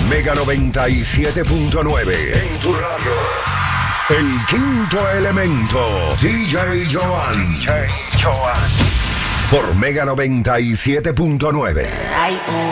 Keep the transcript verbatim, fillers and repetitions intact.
Mega noventa y siete punto nueve. En tu radio. El quinto elemento. D J Joan. D J Joan. Por Mega noventa y siete punto nueve.